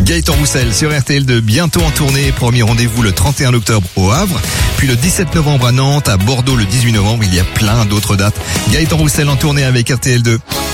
Gaëtan Roussel sur RTL2, bientôt en tournée. Premier rendez-vous le 31 octobre au Havre, puis le 17 novembre à Nantes, à Bordeaux le 18 novembre. Il y a plein d'autres dates. Gaëtan Roussel en tournée avec RTL2.